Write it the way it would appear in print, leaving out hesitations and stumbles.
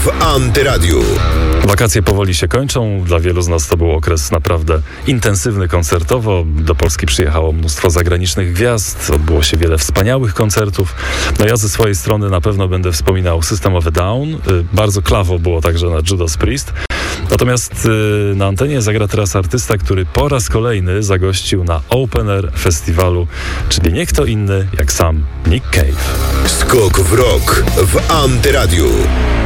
w Antyradiu. Wakacje powoli się kończą. Dla wielu z nas to był okres naprawdę intensywny koncertowo. Do Polski przyjechało mnóstwo zagranicznych gwiazd. Odbyło się wiele wspaniałych koncertów. No ja ze swojej strony na pewno będę wspominał System of a Down. Bardzo klawo było także na Judas Priest. Natomiast na antenie zagra teraz artysta, który po raz kolejny zagościł na Open Air Festiwalu, czyli nie kto inny jak sam Nick Cave. Skok w rok w Antyradiu.